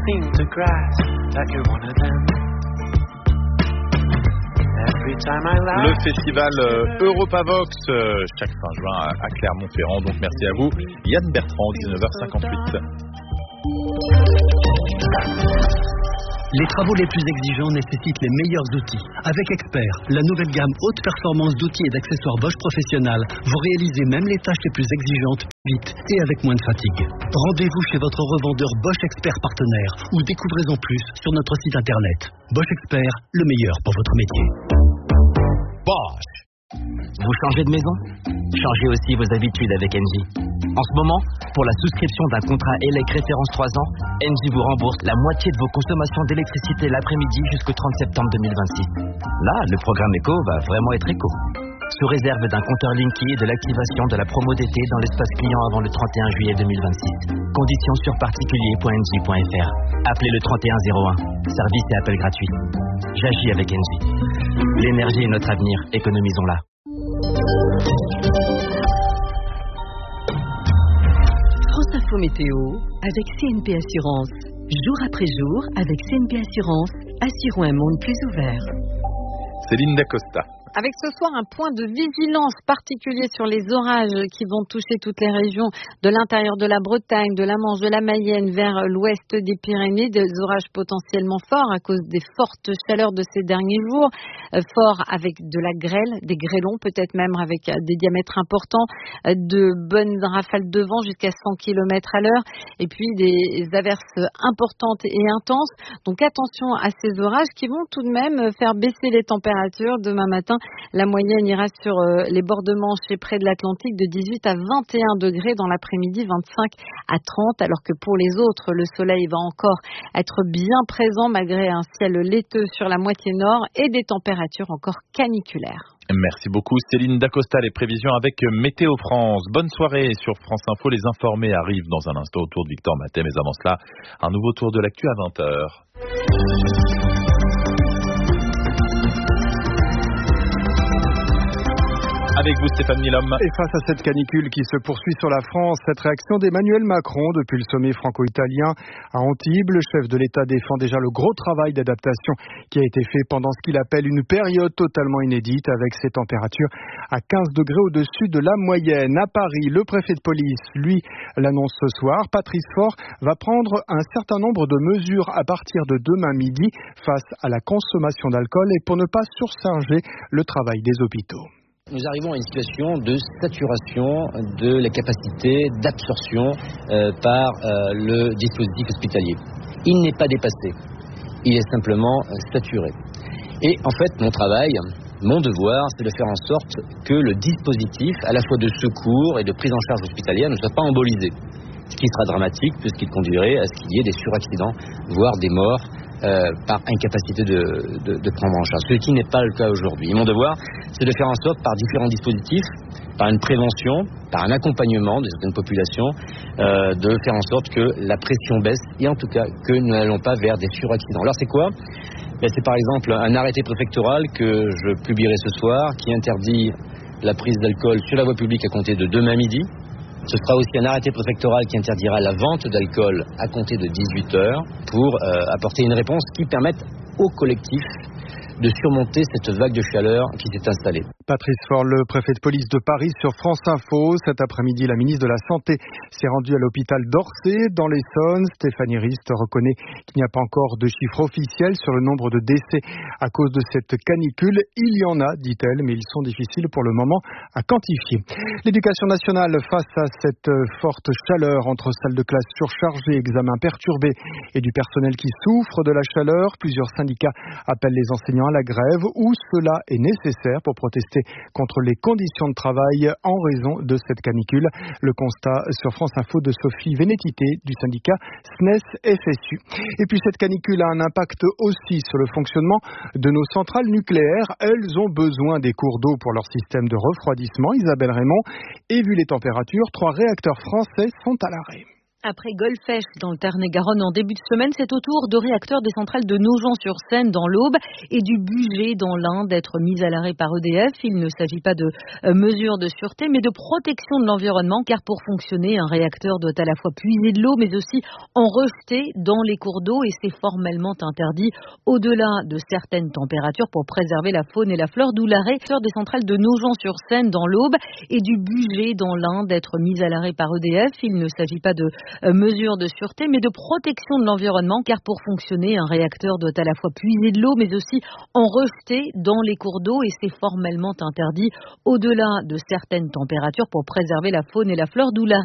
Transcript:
seem to grasp that you're one of them. Every time I laugh. Le festival Europavox chaque fin juin à Clermont-Ferrand. Donc merci à vous, Yann Bertrand, 19h58. Les travaux les plus exigeants nécessitent les meilleurs outils. Avec Expert, la nouvelle gamme haute performance d'outils et d'accessoires Bosch Professionnel, vous réalisez même les tâches les plus exigeantes vite et avec moins de fatigue. Rendez-vous chez votre revendeur Bosch Expert partenaire ou découvrez-en plus sur notre site internet. Bosch Expert, le meilleur pour votre métier. Bosch. Vous changez de maison? Changez aussi vos habitudes avec Engie. En ce moment, pour la souscription d'un contrat ELEC référence 3 ans, Engie vous rembourse la moitié de vos consommations d'électricité l'après-midi jusqu'au 30 septembre 2026. Là, le programme éco va vraiment être éco. Sous réserve d'un compteur Linky et de l'activation de la promo d'été dans l'espace client avant le 31 juillet 2026. Conditions sur particulier.engie.fr. Appelez le 3101. Service et appel gratuit. J'agis avec Engie. L'énergie est notre avenir. Économisons-la. France Info Météo avec CNP Assurance. Jour après jour, avec CNP Assurance, assurons un monde plus ouvert. Céline Dacosta. Avec ce soir un point de vigilance particulier sur les orages qui vont toucher toutes les régions de l'intérieur de la Bretagne, de la Manche, de la Mayenne vers l'ouest des Pyrénées, des orages potentiellement forts à cause des fortes chaleurs de ces derniers jours, forts avec de la grêle, des grêlons peut-être même avec des diamètres importants, de bonnes rafales de vent jusqu'à 100 km à l'heure et puis des averses importantes et intenses. Donc attention à ces orages qui vont tout de même faire baisser les températures demain matin. La moyenne ira sur les bords de Manche et près de l'Atlantique de 18 à 21 degrés dans l'après-midi, 25 à 30, alors que pour les autres, le soleil va encore être bien présent malgré un ciel laiteux sur la moitié nord et des températures encore caniculaires. Merci beaucoup Céline Dacosta. Les prévisions avec Météo France. Bonne soirée sur France Info. Les informés arrivent dans un instant autour de Victor Maté, mais avant cela, un nouveau tour de l'actu à 20h. Avec vous Stéphane Milhomme. Et face à cette canicule qui se poursuit sur la France, cette réaction d'Emmanuel Macron depuis le sommet franco-italien à Antibes, le chef de l'État défend déjà le gros travail d'adaptation qui a été fait pendant ce qu'il appelle une période totalement inédite avec ces températures à 15 degrés au-dessus de la moyenne. À Paris, le préfet de police, lui, l'annonce ce soir. Patrice Faure va prendre un certain nombre de mesures à partir de demain midi face à la consommation d'alcool et pour ne pas surcharger le travail des hôpitaux. Nous arrivons à une situation de saturation de la capacité d'absorption par le dispositif hospitalier. Il n'est pas dépassé, il est simplement saturé. Et en fait, mon travail, mon devoir, c'est de faire en sorte que le dispositif, à la fois de secours et de prise en charge hospitalière, ne soit pas embolisé. Ce qui sera dramatique puisqu'il conduirait à ce qu'il y ait des suraccidents, voire des morts par incapacité de prendre en charge. Ce qui n'est pas le cas aujourd'hui. Et mon devoir, c'est de faire en sorte, par différents dispositifs, par une prévention, par un accompagnement de certaines populations, de faire en sorte que la pression baisse et en tout cas que nous n'allons pas vers des suraccidents. Alors c'est quoi ? C'est par exemple un arrêté préfectoral que je publierai ce soir qui interdit la prise d'alcool sur la voie publique à compter de demain midi. Ce sera aussi un arrêté préfectoral qui interdira la vente d'alcool à compter de 18h pour apporter une réponse qui permette au collectif de surmonter cette vague de chaleur qui s'est installée. Patrice Faure, le préfet de police de Paris sur France Info. Cet après-midi, la ministre de la Santé s'est rendue à l'hôpital d'Orsay dans l'Essonne. Stéphanie Rist reconnaît qu'il n'y a pas encore de chiffres officiels sur le nombre de décès à cause de cette canicule. Il y en a, dit-elle, mais ils sont difficiles pour le moment à quantifier. L'éducation nationale face à cette forte chaleur entre salles de classe surchargées, examens perturbés et du personnel qui souffre de la chaleur. Plusieurs syndicats appellent les enseignants à la grève où cela est nécessaire pour protester contre les conditions de travail en raison de cette canicule. Le constat sur France Info de Sophie Vénétité du syndicat SNES-FSU. Et puis cette canicule a un impact aussi sur le fonctionnement de nos centrales nucléaires. Elles ont besoin des cours d'eau pour leur système de refroidissement. Isabelle Raymond, et vu les températures, 3 réacteurs français sont à l'arrêt. Après Golfech dans le Tarn-et-Garonne en début de semaine, c'est au tour de réacteurs des centrales de Nogent-sur-Seine dans l'Aube et du Bugey dans l'Ain d'être mis à l'arrêt par EDF. Il ne s'agit pas de mesures de sûreté mais de protection de l'environnement, car pour fonctionner, un réacteur doit à la fois puiser de l'eau mais aussi en rejeter dans les cours d'eau, et c'est formellement interdit au-delà de certaines températures pour préserver la faune et la flore, d'où l'arrêt des centrales de Nogent-sur-Seine dans l'Aube et du Bugey dans l'Ain d'être mis à l'arrêt par EDF. Il ne s'agit pas de mesures de sûreté mais de protection de l'environnement, car pour fonctionner, un réacteur doit à la fois puiser de l'eau mais aussi en rejeter dans les cours d'eau, et c'est formellement interdit au-delà de certaines températures pour préserver la faune et la flore, d'où l'arrêt